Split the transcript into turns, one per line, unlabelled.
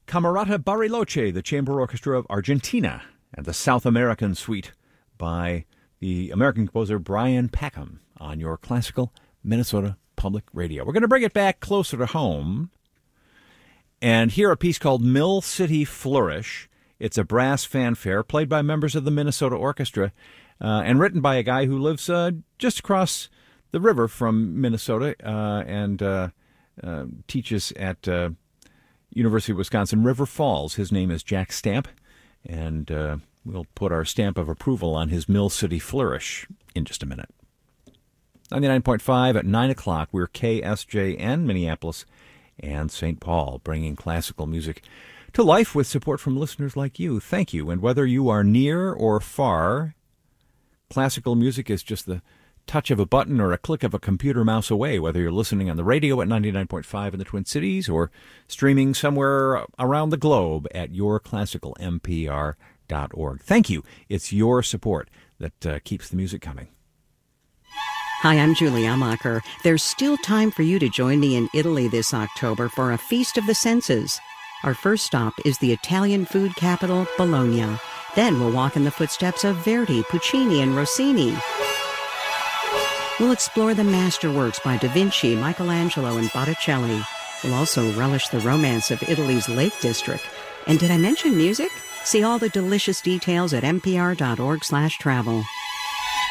Camerata Bariloche, the Chamber Orchestra of Argentina, and the South American Suite by the American composer Brian Packham on your classical Minnesota Public Radio. We're going to bring it back closer to home and hear a piece called Mill City Flourish. It's a brass fanfare played by members of the Minnesota Orchestra and written by a guy who lives just across the river from Minnesota and teaches at University of Wisconsin River Falls. His name is Jack Stamp, and we'll put our stamp of approval on his Mill City Flourish in just a minute. 99.5 at 9 o'clock, we're KSJN, Minneapolis and St. Paul, bringing classical music to life with support from listeners like you. Thank you. And whether you are near or far, classical music is just the touch of a button or a click of a computer mouse away, whether you're listening on the radio at 99.5 in the Twin Cities or streaming somewhere around the globe at yourclassicalmpr.org. Thank you. It's your support that keeps the music coming.
Hi, I'm Julie Amacher. There's still time for you to join me in Italy this October for a Feast of the Senses. Our first stop is the Italian food capital, Bologna. Then we'll walk in the footsteps of Verdi, Puccini, and Rossini. We'll explore the masterworks by Da Vinci, Michelangelo, and Botticelli. We'll also relish the romance of Italy's Lake District. And did I mention music? See all the delicious details at npr.org/travel.